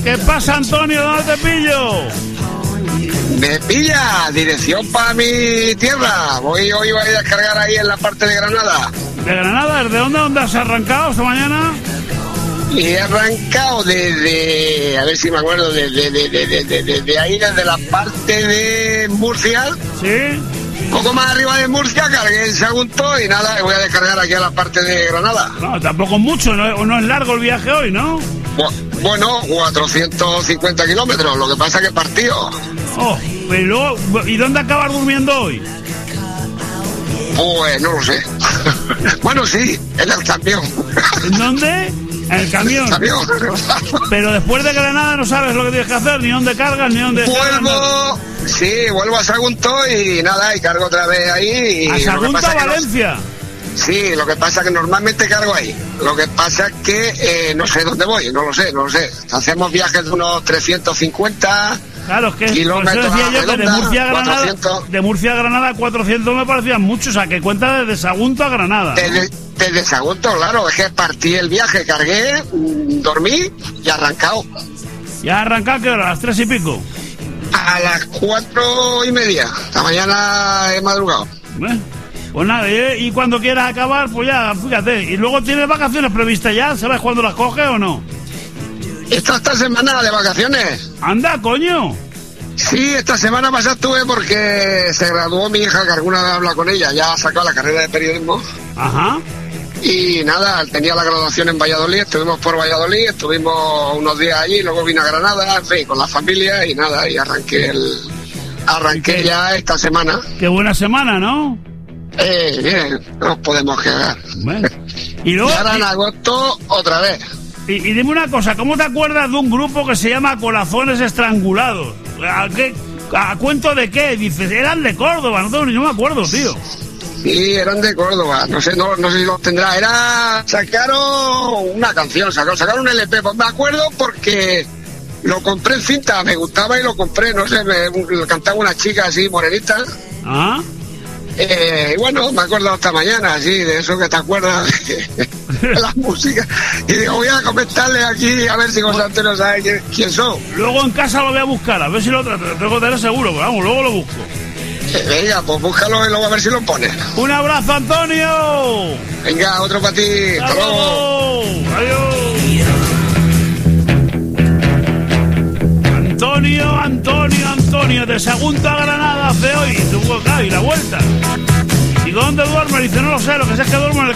¿Qué pasa, Antonio? ¿Dónde te pillo? Me pilla, dirección para mi tierra. Hoy voy a descargar ahí en la parte de Granada. ¿De Granada? ¿De dónde has arrancado esta mañana? Y he arrancado desde, a ver si me acuerdo, desde ahí, desde la parte de Murcia. Sí. Poco más arriba de Murcia, cargué en Sagunto y nada, voy a descargar aquí a la parte de Granada. No, tampoco mucho, no es largo el viaje hoy, ¿no? Bueno, 450 kilómetros, lo que pasa que partido. Oh, pero luego, ¿y dónde acabas durmiendo hoy? Pues no lo sé. Bueno, sí, en el camión. ¿En dónde? En el camión. Pero después de Granada no sabes lo que tienes que hacer, ni dónde cargas, ni dónde... Vuelvo a Sagunto y nada, y cargo otra vez ahí. ¿A Sagunto a Valencia? Sí, lo que pasa es que normalmente cargo ahí. Lo que pasa es que no sé dónde voy, no lo sé. Hacemos viajes de unos 350 claro, es que kilómetros. Decía yo que de Murcia a Granada 400 me parecían mucho, o sea, que cuenta desde Sagunto a Granada. Desde Sagunto, claro, es que partí el viaje, cargué, dormí y arrancado. ¿Y has arrancado qué hora? ¿A las 3 y pico? A las 4:30. Esta mañana he madrugado. Pues nada, y cuando quieras acabar, pues ya, fíjate. ¿Y luego tienes vacaciones previstas ya? ¿Sabes cuándo las coges o no? Esta semana de vacaciones. ¡Anda, coño! Sí, esta semana pasada estuve porque se graduó mi hija, que alguna vez habla con ella, ya ha sacado la carrera de periodismo. Ajá. Y nada, tenía la graduación en Valladolid, estuvimos por Valladolid, estuvimos unos días allí, luego vine a Granada, en fin, con la familia y nada, y arranqué ya esta semana. Qué buena semana, ¿no? Bien, no nos podemos quedar. Bueno. Y luego, ahora en agosto otra vez. Y dime una cosa, ¿cómo te acuerdas de un grupo que se llama Corazones Estrangulados? ¿A cuento de qué? Dices, eran de Córdoba, no me acuerdo, tío. Sí, eran de Córdoba, no sé si los tendrá. Sacaron una canción, sacaron un LP, pues me acuerdo porque lo compré en cinta, me gustaba y lo compré, no sé, me cantaba una chica así, morenita. ¿Ah? Y bueno, me acuerdo esta mañana, así, de eso que te acuerdas de la música. Y digo, voy a comentarle aquí a ver si José Antonio sabe quién son. Luego en casa lo voy a buscar, a ver si lo tengo que tener seguro, pero vamos, luego lo busco. Venga, pues búscalo y luego a ver si lo pones. ¡Un abrazo, Antonio! Venga, otro para ti. Hasta luego. Adiós. Antonio, de Sagunto a Granada hace hoy, y la vuelta. ¿Y dónde duerme? Dice, no lo sé, lo que sé es que duermo en el